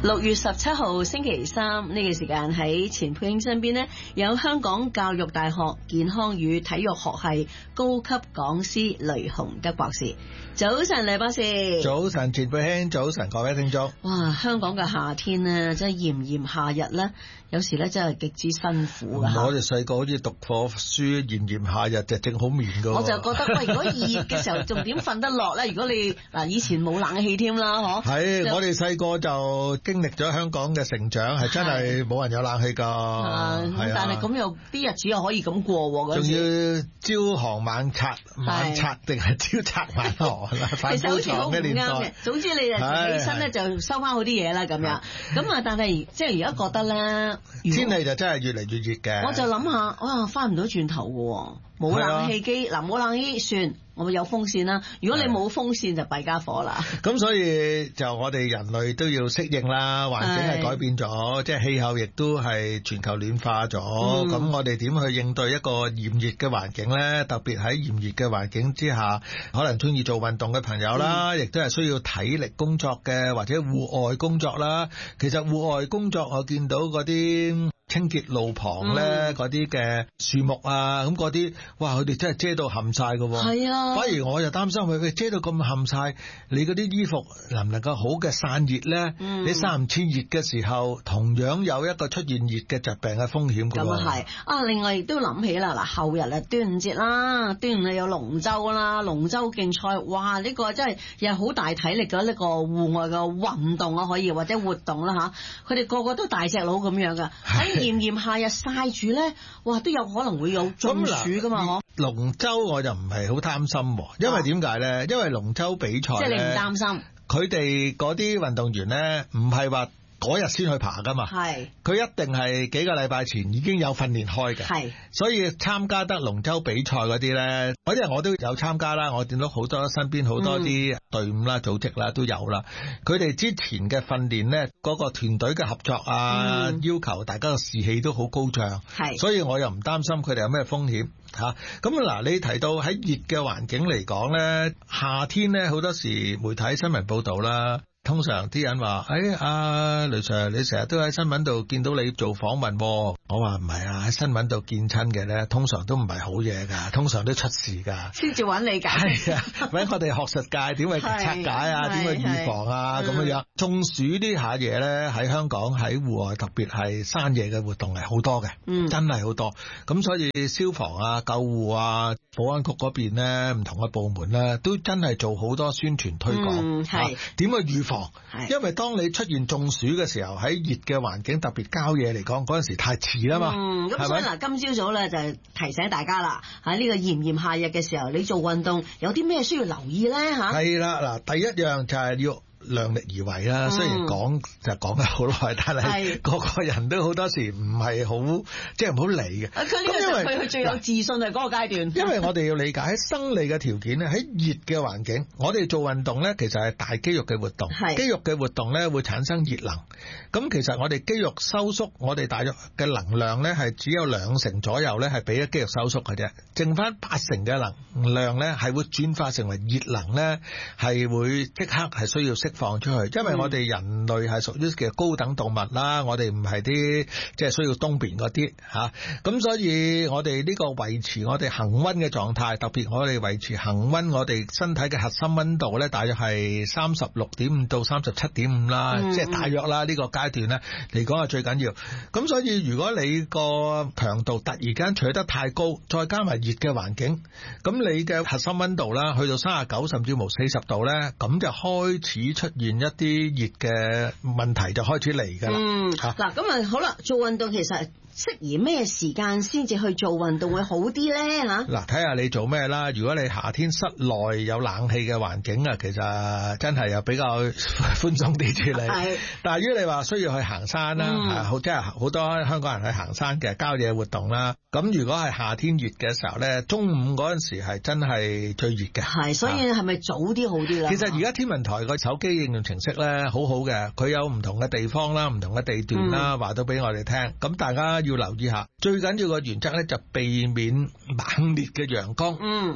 6月17號星期三呢個時間喺錢佩英身邊呢，有香港教育大學健康與體育學系高級講師雷雄德博士。早晨，雷博士。 早晨，錢佩英。早晨，各位聽眾。 哇，香港嘅夏天呢，真係炎炎夏日呢，有時咧真係極之辛苦噶。 我哋細個好似讀課書，炎炎夏日就正好眠噶。 我就覺得喂，如果熱嘅時候仲點瞓得落咧？如果你嗱以前冇冷氣添啦，嗬。係， 我哋細個就經歷咗香港嘅成長，係真係冇人有冷氣噶。係啊。 但係咁又啲日子又可以咁過喎。 仲要朝行晚拆，晚拆定係朝拆晚行。 其實好似好唔啱嘅。總之你就起身咧就收翻好啲嘢啦咁樣。咁啊，但係即係而家覺得咧， 天氣就真係越嚟越熱嘅。 我就諗下，哇，翻唔到轉頭嘅，冇冷氣機嗱，冇冷氣算。我咪有風扇啦，如果你冇風扇就弊家伙啦。 咁所以就我哋人類都要適應啦，環境係改變咗，即係氣候亦都係全球暖化咗。咁我哋點去應對一個炎熱嘅環境呢？特別喺炎熱嘅環境之下，可能中意做運動嘅朋友啦，亦都係需要體力工作嘅或者戶外工作啦。其實戶外工作我見到嗰啲清潔路旁咧，嗰啲嘅樹木啊，咁嗰啲，哇，佢哋真係遮到冚晒㗎喎。係啊。反而我就擔心佢遮到咁冚晒，你嗰啲衣服能唔能夠好嘅散熱咧？你散唔切熱嘅時候，同樣有一個出現熱嘅疾病嘅風險㗎喎。咁啊係啊，另外亦都諗起啦，嗱，後日啊端午節啦，端午有龍舟啦，龍舟競賽，哇！呢個真係又係好大體力嘅呢個戶外嘅運動啊，可以或者活動啦嚇。佢哋個個都大隻佬咁樣㗎，喺炎炎夏日曬住咧，哇，都有可能會有中暑㗎嘛，嗬。 龍舟我就唔係好擔心，因為點解咧？因為龍舟比賽即係你唔擔心， 佢哋嗰啲運動員咧，唔係話嗰日先去爬噶嘛，係佢一定係幾個禮拜前已經有訓練開嘅，係所以參加得龍舟比賽嗰啲咧，嗰啲我都有參加啦。我見到好多身邊好多啲隊伍啦、組織啦都有啦。佢哋之前嘅訓練咧，嗰個團隊嘅合作啊，要求大家嘅士氣都好高漲，係所以我又唔擔心佢哋有咩風險嚇。咁嗱，你提到喺熱嘅環境嚟講咧，夏天咧好多時媒體新聞報導啦。通常啲人話，阿雷 Sir， 你成日都喺新聞度見到你做訪問喎。我話唔係啊，喺新聞度見親嘅咧，通常都唔係好嘢㗎，通常都出事㗎。先至揾你解。係啊，揾我哋學術界點去拆解啊，點去預防啊咁樣。中暑呢下嘢咧，喺香港喺戶外特別係山野嘅活動係好多嘅，真係好多。咁所以消防啊、救護啊、保安局嗰邊咧，唔同嘅部門咧，都真係做好多宣傳推廣，係點去預防。因為當你出現中暑嘅時候，喺熱嘅環境，特別郊野嚟講，嗰陣時太遲啦嘛。咁所以嗱，今朝早咧就提醒大家啦，喺呢個炎炎夏日嘅時候，你做運動有啲咩需要留意咧嚇？係啦，嗱，第一樣就係要量力而為啦，雖然講就講咗好耐，但係個個人都好多時唔係好即係唔好理嘅。佢呢個就佢最有自信係嗰個階段。因為我哋要理解喺生理嘅條件咧，喺熱嘅環境，我哋做運動咧，其實係大肌肉嘅活動，肌肉嘅活動咧會產生熱能。咁其實我哋肌肉收縮，我哋大約嘅能量咧係只有2成左右咧係俾咗肌肉收縮嘅啫，剩翻8成嘅能量咧係會轉化成為熱能咧，係會即刻係需要釋放出去，因為我哋人類係屬於嘅高等動物啦，我哋唔係啲即係需要冬眠嗰啲嚇，咁所以我哋呢個維持我哋恆溫嘅狀態，特別我哋維持恆溫，我哋身體嘅核心溫度咧，大約係36.5到37.5啦，即係大約啦，呢個階段咧嚟講係最緊要。咁所以如果你個強度突然間取得太高，再加埋熱嘅環境，咁你嘅核心溫度啦，去到39甚至乎40度咧，咁就開始出現一啲熱嘅問題就開始嚟㗎啦。嗱，咁啊好啦，做運動其實適宜咩時間先至去做運動會好啲咧嚇？嗱，睇下你做咩啦。如果你夏天室內有冷氣嘅環境啊，其實真係又比較寬鬆啲處理。係。但係如果你話需要去行山啦，即係好多香港人去行山嘅郊野活動啦。咁如果係夏天熱嘅時候咧，中午嗰陣時係真係最熱嘅。係，所以係咪早啲好啲啦？其實而家天文台個手機應用程式咧好好嘅，佢有唔同嘅地方啦、唔同嘅地段啦，話到俾我哋聽。咁大家要留意下，最緊要個原則咧就避免猛烈嘅陽光，直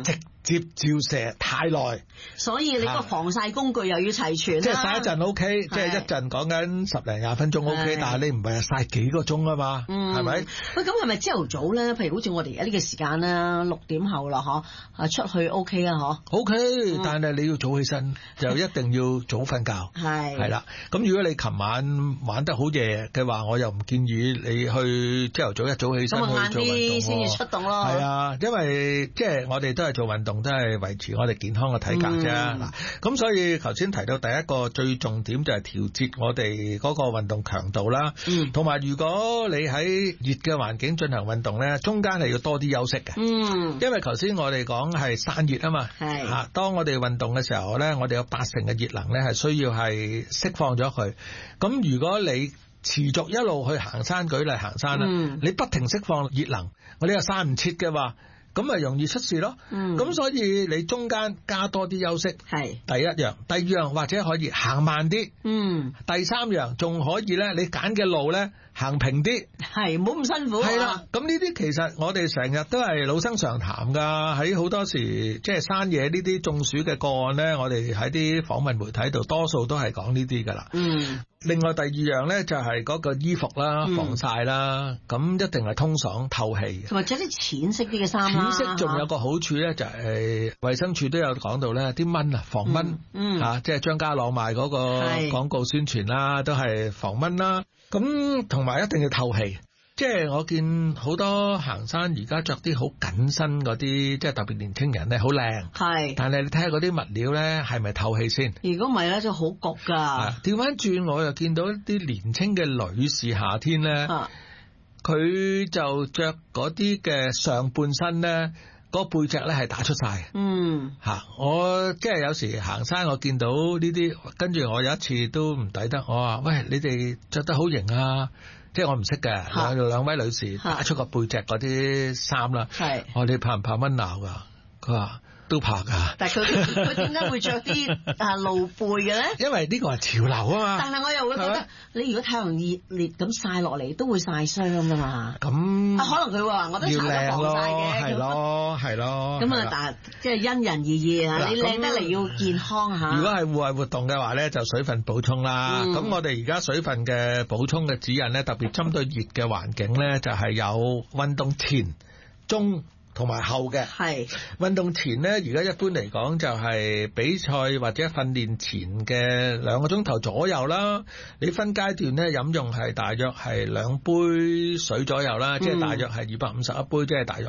接照射太耐， 所以你個防曬工具又要齊全啦。 即係曬一陣 OK， 即係一陣講緊10零20分鐘 OK， 但係你唔係曬幾個鐘啊嘛，係咪？ 喂，咁係咪朝頭早咧？譬如好似我哋而家呢個時間啦，6點後啦，出去 OK 啊，嗬 ？OK，但係你要早起身，就一定要早瞓覺。係啦，咁如果你琴晚玩得好夜嘅話，我又唔建議你去朝頭早一早起身去做運動。咁晏啲先至出動咯。 係啊，因為即係我哋都係做運動，都係維持我哋健康嘅體格啫。嗱，咁所以頭先提到第一個最重點就係調節我哋嗰個運動強度啦。同埋如果你喺熱嘅環境進行運動咧，中間係要多啲休息嘅。因為頭先我哋講係散熱啊嘛。係。當我哋運動嘅時候咧，我哋有80%嘅熱能咧係需要係釋放咗佢。咁如果你持續一路去行山，舉例行山啦，你不停釋放熱能，我哋又散唔切嘅話，咁咪容易出事咯。咁所以你中間加多啲休息，係第一樣。第二樣或者可以行慢啲。第三樣仲可以咧，你揀嘅路咧行平啲，係唔好咁辛苦。係啦，咁呢啲其實我哋成日都係老生常談噶。喺好多時即係山野呢啲中暑嘅個案咧，我哋喺啲訪問媒體度多數都係講呢啲噶啦。另外第二樣咧就係嗰個衣服啦、防曬啦，咁一定係通爽透氣，同埋着啲淺色啲嘅衫啦。淺色仲有個好處咧，就係衛生署都有講到咧，啲蚊啊防蚊嚇，即係張家朗賣嗰個廣告宣傳啦，都係防蚊啦。咁同埋一定要透氣。即係我見好多行山而家着啲好緊身嗰啲，即係特別年輕人咧，好靚。係，但係你睇下嗰啲物料咧，係咪透氣先？如果唔係咧，就好焗㗎。調翻轉，我又見到一啲年輕嘅女士夏天咧，佢就着嗰啲嘅上半身咧，嗰背脊咧係打出晒。我即係有時行山，我見到呢啲，跟住我有一次都唔抵得，我話：喂，你哋着得好型啊！即係我唔識嘅，兩位女士打出個背脊嗰啲衫啦。係，我哋怕唔怕蚊咬㗎？佢話都怕㗎。但係佢點解會着啲露背嘅咧？因為呢個係潮流啊嘛。但係我又會覺得，你如果太陽熱烈咁曬落嚟，都會曬傷㗎嘛。咁可能佢話我都搽咗防曬嘅。係咯，係咯。咁啊，但係即係因人而異啊。你靚得嚟要健康嚇。如果係戶外活動嘅話咧，就水分補充啦。咁我哋而家水分嘅補充嘅指引咧，特別針對熱嘅環境咧，就係有運動前、中同埋後嘅。係運動前咧，而家一般嚟講就係比賽或者訓練前嘅2個鐘頭左右啦。你分階段咧飲用係大約係2杯水左右啦，即係大約係250一杯，即係大約